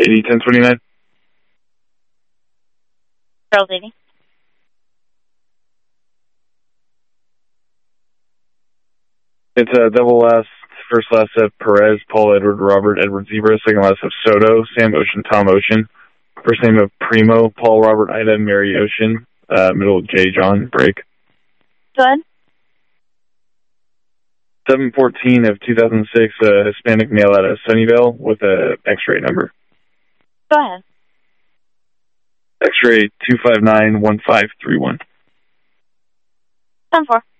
80 1029. Charles 80. It's double last, first last of Perez, Paul Edward, Robert Edward Zebra, second last of Soto, Sam Ocean, Tom Ocean, first name of Primo, Paul Robert Ida, Mary Ocean, middle J John, break. Go ahead. 7/14 of 2006, Hispanic male out of Sunnyvale with a X-ray number. Go ahead. X-ray 2591531. 10-4.